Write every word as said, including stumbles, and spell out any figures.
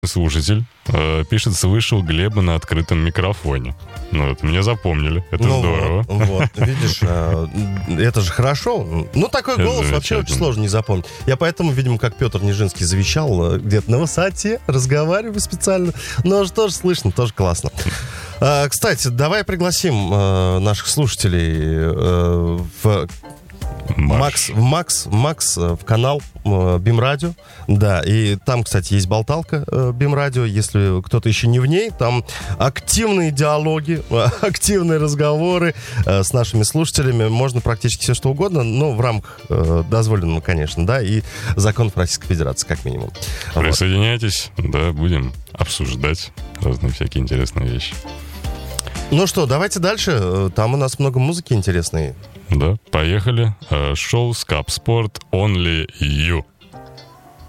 слушатель э, пишет, слышал Глеба на открытом микрофоне. Ну, вот, меня запомнили. Это ну, здорово. Вот, вот видишь, э, это же хорошо. Ну, такой Это голос вообще очень сложно не запомнить. Я поэтому, видимо, как Петр Нижинский завещал, где-то на высоте, разговариваю специально. Но тоже слышно, тоже классно. Э, кстати, давай пригласим э, наших слушателей э, в... Макс, Макс, Макс в канал э, Бим-радио. Да, и там, кстати, есть болталка э, Бим-радио. Если кто-то еще не в ней, там активные диалоги, активные разговоры э, с нашими слушателями. Можно практически все, что угодно, но в рамках э, дозволенного, конечно, да, и законов Российской Федерации, как минимум. Присоединяйтесь, вот. Да, будем обсуждать разные всякие интересные вещи. Ну что, давайте дальше. Там у нас много музыки интересной. Да, поехали. Шоу Скап Спорт Only You.